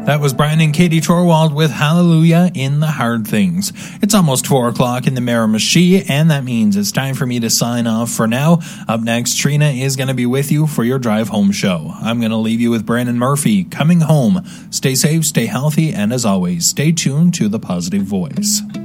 That was Brian and Katie Torwald with Hallelujah in the Hard Things. It's almost 4 o'clock in the Miramichi, and that means it's time for me to sign off for now. Up next, Trina is going to be with you for your drive home show. I'm going to leave you with Brandon Murphy, Coming Home. Stay safe, stay healthy, and as always, stay tuned to The Positive Voice.